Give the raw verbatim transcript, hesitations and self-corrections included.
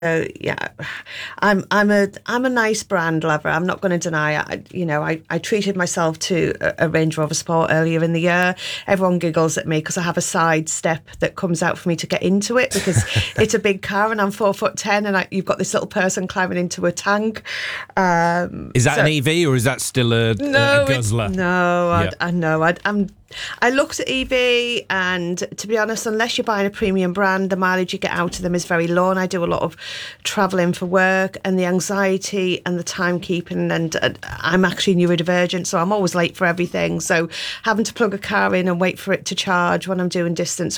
So yeah, I'm I'm a I'm a nice brand lover. I'm not going to deny it. I, you know, I, I treated myself to a, a Range Rover Sport earlier in the year. Everyone giggles at me because I have a side step that comes out for me to get into it because it's a big car and I'm four foot ten and I, you've got this little person climbing into a tank. Um, is that so, an E V or is that still a, no, a guzzler? No, yeah. I, I know. I, I'm. I looked at E V, and to be honest, unless you're buying a premium brand, the mileage you get out of them is very low. And I do a lot of travelling for work, and the anxiety and the timekeeping, and uh, I'm actually neurodivergent, so I'm always late for everything. So having to plug a car in and wait for it to charge when I'm doing distance